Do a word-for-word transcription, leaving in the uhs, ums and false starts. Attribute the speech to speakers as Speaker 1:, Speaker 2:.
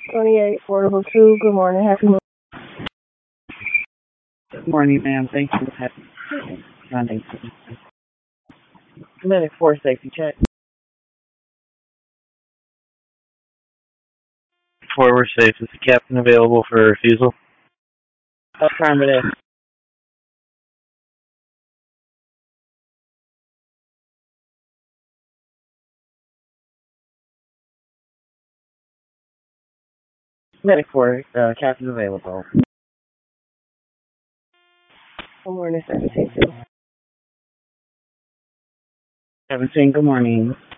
Speaker 1: twenty-eight Portable two. Good morning. Happy New
Speaker 2: Good morning, ma'am. Thank you. Happy Monday. Medic four safety check.
Speaker 3: Forward safe. Is the captain available for refusal?
Speaker 2: Affirmative. Medic four, uh, captain available.
Speaker 1: Good morning, seventeen two.
Speaker 2: seventeen, good morning.